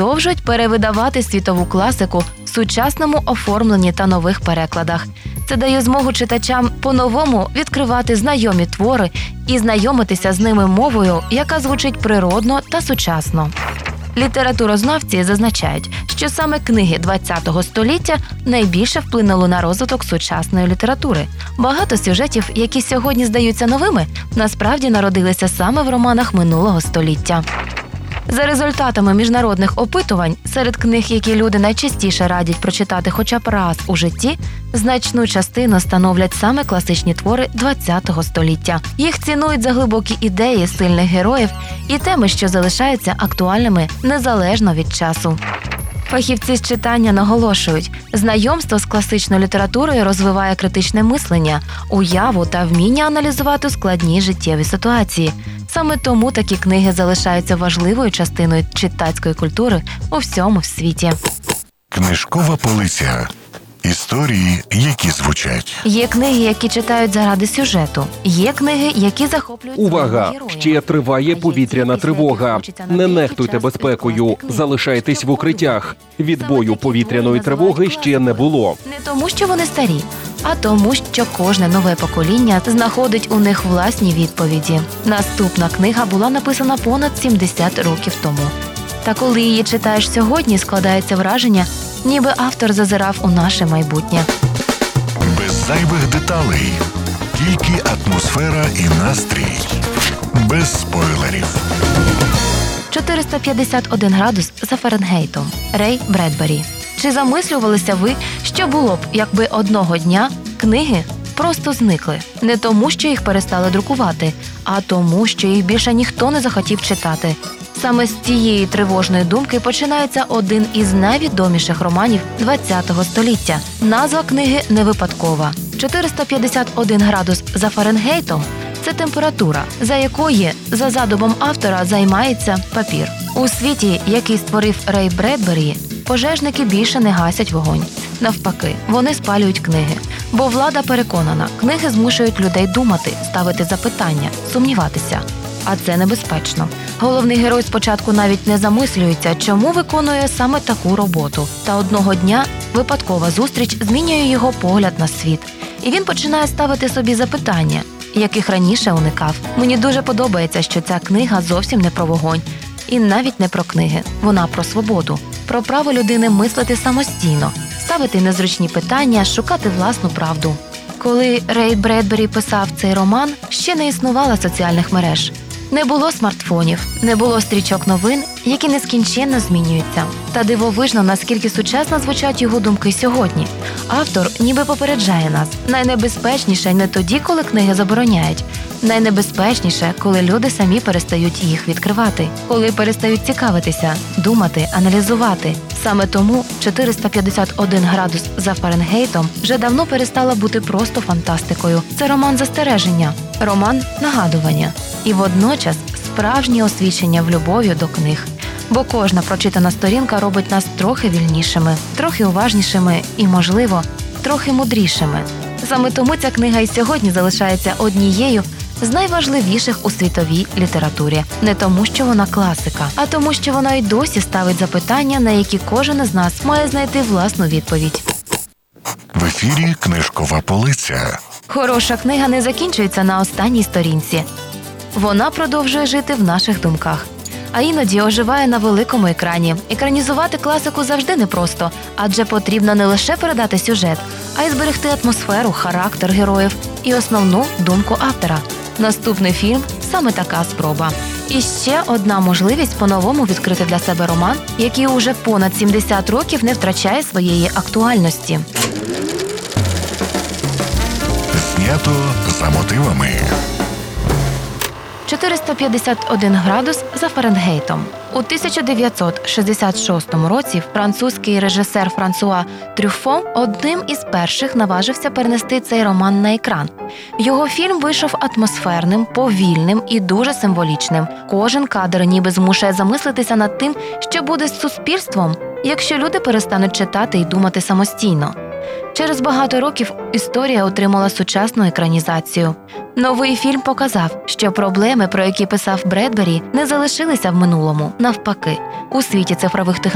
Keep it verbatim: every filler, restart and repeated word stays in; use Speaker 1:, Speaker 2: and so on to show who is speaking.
Speaker 1: продовжують перевидавати світову класику в сучасному оформленні та нових перекладах. Це дає змогу читачам по-новому відкривати знайомі твори і знайомитися з ними мовою, яка звучить природно та сучасно. Літературознавці зазначають, що саме книги ХХ століття найбільше вплинули на розвиток сучасної літератури. Багато сюжетів, які сьогодні здаються новими, насправді народилися саме в романах минулого століття. За результатами міжнародних опитувань, серед книг, які люди найчастіше радять прочитати хоча б раз у житті, значну частину становлять саме класичні твори ХХ століття. Їх цінують за глибокі ідеї сильних героїв і теми, що залишаються актуальними незалежно від часу. Фахівці з читання наголошують, знайомство з класичною літературою розвиває критичне мислення, уяву та вміння аналізувати складні життєві ситуації. Саме тому такі книги залишаються важливою частиною читацької культури у всьому світі.
Speaker 2: Книжкова полиця. Історії, які звучать.
Speaker 1: Є книги, які читають заради сюжету. Є книги, які захоплюють
Speaker 3: Увага! Ще триває повітряна тривога. Не нехтуйте безпекою. Залишайтесь в укриттях. Відбою повітряної тривоги ще не було.
Speaker 1: Не тому, що вони старі, а тому, що кожне нове покоління знаходить у них власні відповіді. Наступна книга була написана понад сімдесят років тому. Та коли її читаєш сьогодні, складається враження, ніби автор зазирав у наше майбутнє.
Speaker 2: Без зайвих деталей. Тільки атмосфера і настрій. Без спойлерів.
Speaker 1: чотириста п'ятдесят один градус за Фаренгейтом. Рей Бредбері. Чи замислювалися ви, що було б, якби одного дня книги просто зникли? Не тому, що їх перестали друкувати, а тому, що їх більше ніхто не захотів читати. Саме з цієї тривожної думки починається один із найвідоміших романів ХХ століття. Назва книги не випадкова. чотириста п'ятдесят один градус за Фаренгейтом – це температура, за якої, за задумом автора, займається папір. У світі, який створив Рей Бредбері, пожежники більше не гасять вогонь. Навпаки, вони спалюють книги. Бо влада переконана, книги змушують людей думати, ставити запитання, сумніватися. А це небезпечно. Головний герой спочатку навіть не замислюється, чому виконує саме таку роботу. Та одного дня випадкова зустріч змінює його погляд на світ. І він починає ставити собі запитання, яких раніше уникав. Мені дуже подобається, що ця книга зовсім не про вогонь. І навіть не про книги. Вона про свободу. Про право людини мислити самостійно, ставити незручні питання, шукати власну правду. Коли Рей Бредбері писав цей роман, ще не існувало соціальних мереж. Не було смартфонів, не було стрічок новин, які нескінченно змінюються. Та дивовижно, наскільки сучасно звучать його думки сьогодні. Автор ніби попереджає нас. Найнебезпечніше не тоді, коли книги забороняють. Найнебезпечніше, коли люди самі перестають їх відкривати. Коли перестають цікавитися, думати, аналізувати. Саме тому чотириста п'ятдесят один градус за Фаренгейтом вже давно перестала бути просто фантастикою. Це роман застереження, роман нагадування. І водночас справжнє освічення в любові до книг. Бо кожна прочитана сторінка робить нас трохи вільнішими, трохи уважнішими і, можливо, трохи мудрішими. Саме тому ця книга і сьогодні залишається однією з найважливіших у світовій літературі. Не тому, що вона класика, а тому, що вона й досі ставить запитання, на які кожен із нас має знайти власну відповідь.
Speaker 2: В ефірі «Книжкова полиця».
Speaker 1: Хороша книга не закінчується на останній сторінці. Вона продовжує жити в наших думках. А іноді оживає на великому екрані. Екранізувати класику завжди непросто, адже потрібно не лише передати сюжет, а й зберегти атмосферу, характер героїв і основну думку автора. Наступний фільм – саме така спроба. І ще одна можливість по-новому відкрити для себе роман, який уже понад сімдесят років не втрачає своєї актуальності.
Speaker 2: Знято за мотивами.
Speaker 1: чотириста п'ятдесят один градус за Фаренгейтом. У тисяча дев'ятсот шістдесят шостому році французький режисер Франсуа Трюффо одним із перших наважився перенести цей роман на екран. Його фільм вийшов атмосферним, повільним і дуже символічним. Кожен кадр ніби змушує замислитися над тим, що буде з суспільством, якщо люди перестануть читати і думати самостійно. Через багато років історія отримала сучасну екранізацію. Новий фільм показав, що проблеми, про які писав Бредбері, не залишилися в минулому. Навпаки, у світі цифрових технологій